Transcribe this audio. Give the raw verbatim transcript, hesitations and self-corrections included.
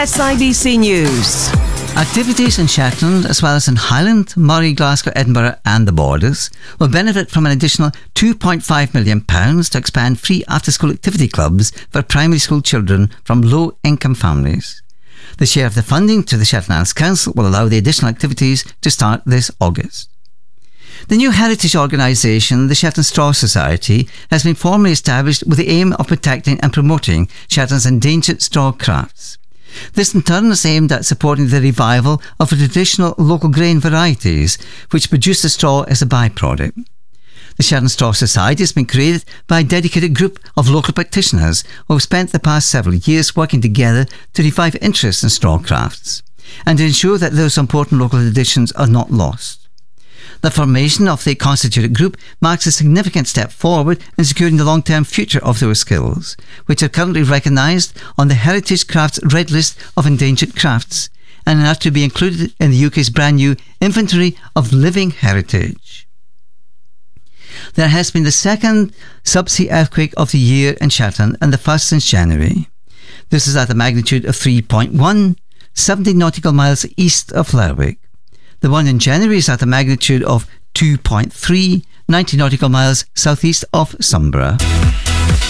S I B C News. Activities in Shetland, as well as in Highland, Moray, Glasgow, Edinburgh and the Borders, will benefit from an additional two point five million pounds to expand free after-school activity clubs for primary school children from low-income families. The share of the funding to the Shetland Islands Council will allow the additional activities to start this August. The new heritage organisation, the Shetland Straw Society, has been formally established with the aim of protecting and promoting Shetland's endangered straw crafts. This in turn is aimed at supporting the revival of the traditional local grain varieties which produce the straw as a byproduct. The Shetland Straw Society has been created by a dedicated group of local practitioners who have spent the past several years working together to revive interest in straw crafts and to ensure that those important local traditions are not lost. The formation of the constituted group marks a significant step forward in securing the long-term future of those skills, which are currently recognised on the Heritage Crafts Red List of Endangered Crafts and are to be included in the U K's brand new Inventory of Living Heritage. There has been the second subsea earthquake of the year in Shetland and the first since January. This is at a magnitude of three point one, seventy nautical miles east of Lerwick. The one in January is at a magnitude of two point three, ninety nautical miles southeast of Sombra.